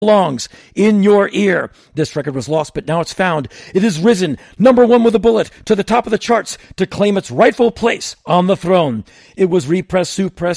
belongs in your ear. This record was lost, but now it's found. It has risen, number one with a bullet, to the top of the charts to claim its rightful place on the throne. It was repressed, suppressed,